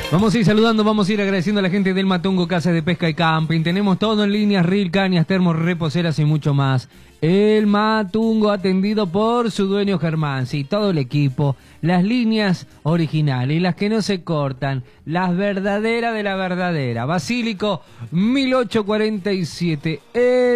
Vamos a ir saludando, vamos a ir agradeciendo a la gente del Matungo, Casas de Pesca y Camping. Tenemos todo en líneas, reel, cañas, termos, reposeras y mucho más. El Matungo atendido por su dueño Germán. Sí, todo el equipo, las líneas originales, las que no se cortan, las verdaderas de la verdadera. Basílico 1847.